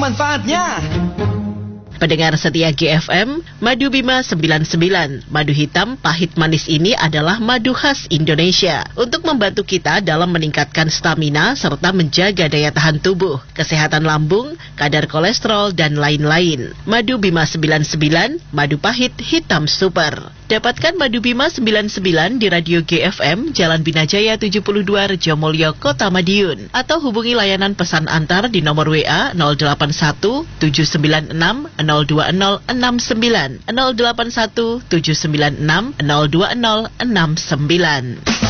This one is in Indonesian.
manfaatnya. Pendengar setia GFM, Madu Bima 99, madu hitam pahit manis ini adalah madu khas Indonesia untuk membantu kita dalam meningkatkan stamina serta menjaga daya tahan tubuh, kesehatan lambung, kadar kolesterol, dan lain-lain. Madu Bima 99, madu pahit hitam super. Dapatkan Madu Bima 99 di Radio GFM, Jalan Binajaya 72, Rejomolyo, Kota Madiun. Atau hubungi layanan pesan antar di nomor WA 081 796 02069 081 796 02069.